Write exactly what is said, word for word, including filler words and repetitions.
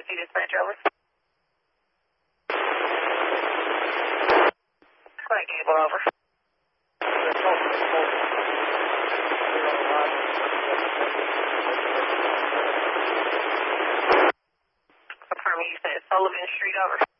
S C dispatch, over. Flight Gable, over. Affirm, you said Sullivan Street, over.